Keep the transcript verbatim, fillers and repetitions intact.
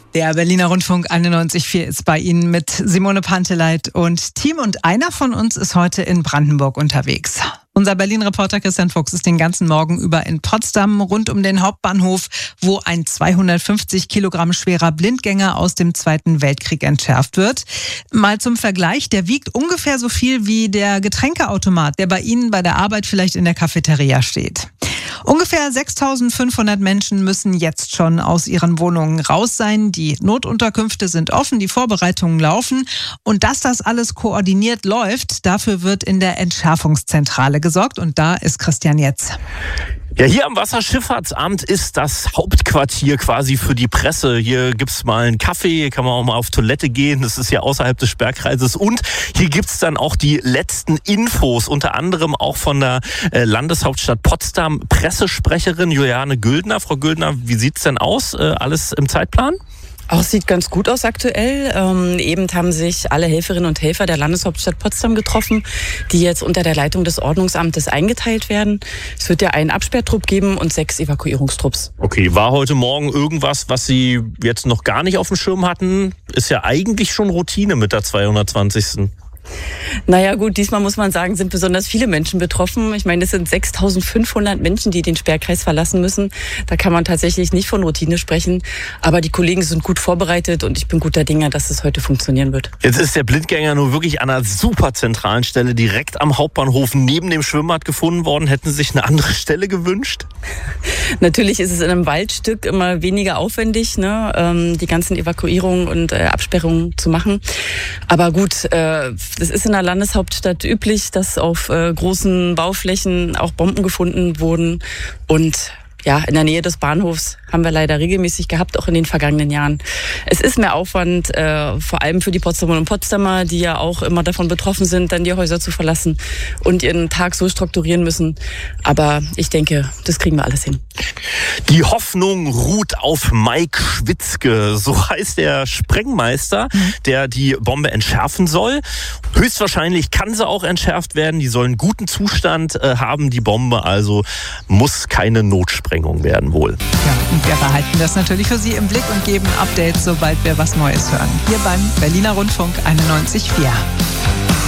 Der Berliner Rundfunk einundneunzig Komma vier ist bei Ihnen mit Simone Panteleit und Team. Und einer von uns ist heute in Brandenburg unterwegs. Unser Berlin-Reporter Christian Fuchs ist den ganzen Morgen über in Potsdam rund um den Hauptbahnhof, wo ein zweihundertfünfzig Kilogramm schwerer Blindgänger aus dem Zweiten Weltkrieg entschärft wird. Mal zum Vergleich, der wiegt ungefähr so viel wie der Getränkeautomat, der bei Ihnen bei der Arbeit vielleicht in der Cafeteria steht. Ungefähr sechstausendfünfhundert Menschen müssen jetzt schon aus ihren Wohnungen raus sein. Die Notunterkünfte sind offen, die Vorbereitungen laufen. Und dass das alles koordiniert läuft, dafür wird in der Entschärfungszentrale gesorgt. Und da ist Christian jetzt. Ja, hier am Wasserschifffahrtsamt ist das Hauptquartier quasi für die Presse. Hier gibt's mal einen Kaffee, hier kann man auch mal auf Toilette gehen. Das ist ja außerhalb des Sperrkreises. Und hier gibt's dann auch die letzten Infos, unter anderem auch von der Landeshauptstadt Potsdam. Pressesprecherin Juliane Güldner. Frau Güldner, wie sieht's denn aus? Alles im Zeitplan? Auch sieht ganz gut aus aktuell. Ähm, eben haben sich alle Helferinnen und Helfer der Landeshauptstadt Potsdam getroffen, die jetzt unter der Leitung des Ordnungsamtes eingeteilt werden. Es wird ja einen Absperrtrupp geben und sechs Evakuierungstrupps. Okay, war heute Morgen irgendwas, was Sie jetzt noch gar nicht auf dem Schirm hatten? Ist ja eigentlich schon Routine mit der zweihundertzwanzigsten Naja gut, diesmal muss man sagen, sind besonders viele Menschen betroffen. Ich meine, es sind sechstausendfünfhundert Menschen, die den Sperrkreis verlassen müssen. Da kann man tatsächlich nicht von Routine sprechen. Aber die Kollegen sind gut vorbereitet und ich bin guter Dinge, dass es heute funktionieren wird. Jetzt ist der Blindgänger nur wirklich an einer super zentralen Stelle direkt am Hauptbahnhof neben dem Schwimmbad gefunden worden. Hätten Sie sich eine andere Stelle gewünscht? Natürlich ist es in einem Waldstück immer weniger aufwendig, ne, ähm, die ganzen Evakuierungen und äh, Absperrungen zu machen. Aber gut, äh, es ist in der Landeshauptstadt üblich, dass auf äh, großen Bauflächen auch Bomben gefunden wurden. Und ja, in der Nähe des Bahnhofs haben wir leider regelmäßig gehabt, auch in den vergangenen Jahren. Es ist mehr Aufwand, äh, vor allem für die Potsdamerinnen und Potsdamer, die ja auch immer davon betroffen sind, dann die Häuser zu verlassen und ihren Tag so strukturieren müssen. Aber ich denke, das kriegen wir alles hin. Die Hoffnung ruht auf Mike Schwitzke, so heißt der Sprengmeister, der die Bombe entschärfen soll. Höchstwahrscheinlich kann sie auch entschärft werden. Die soll einen guten Zustand äh, haben, die Bombe, also muss keine Notsprengung werden wohl. Ja, und wir behalten das natürlich für Sie im Blick und geben Updates, sobald wir was Neues hören. Hier beim Berliner Rundfunk einundneunzig Komma vier.